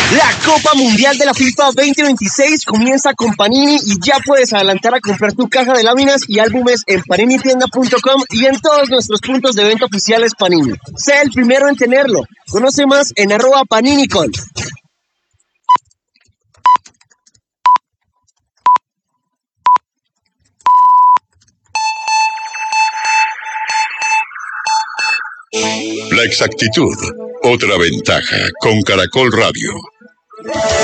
La Copa Mundial de la FIFA 2026 comienza con Panini y ya puedes adelantar a comprar tu caja de láminas y álbumes en paninitienda.com y en todos nuestros puntos de venta oficiales Panini. Sé el primero en tenerlo. Conoce más en @PaniniCol. La exactitud, otra ventaja con Caracol Radio.